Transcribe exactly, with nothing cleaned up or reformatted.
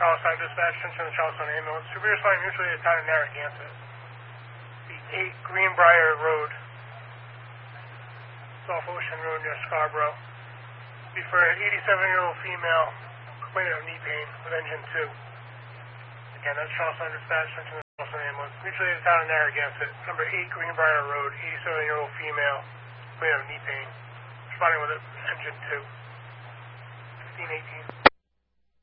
Charlestown Dispatch, attention to the Charlestown Ambulance. Should we respond mutually to the town of Narragansett? The eight Greenbrier Road, South Ocean Road near Scarborough. Be for an eighty-seven-year-old female complaining of knee pain with engine two. Again, that's Charlestown Dispatch, attention to the Charlestown Ambulance. Mutually to the town of Narragansett, number eight Greenbrier Road, eighty-seven-year-old female complaining of knee pain. Responding with engine two. fifteen eighteen.